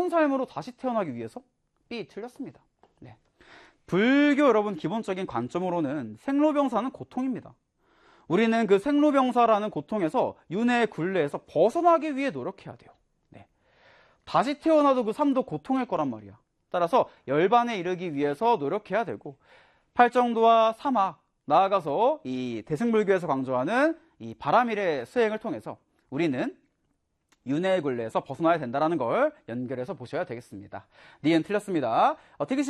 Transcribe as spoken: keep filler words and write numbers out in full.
좋은 삶으로 다시 태어나기 위해서? B. 틀렸습니다. 네. 불교 여러분 기본적인 관점으로는 생로병사는 고통입니다. 우리는 그 생로병사라는 고통에서 윤회의 굴레에서 벗어나기 위해 노력해야 돼요. 네. 다시 태어나도 그 삶도 고통일 거란 말이야. 따라서 열반에 이르기 위해서 노력해야 되고, 팔정도와 사막, 나아가서 이 대승불교에서 강조하는 이 바람일의 수행을 통해서 우리는 윤회의 굴레에서 벗어나야 된다는 걸 연결해서 보셔야 되겠습니다. 니은 틀렸습니다. 어떻게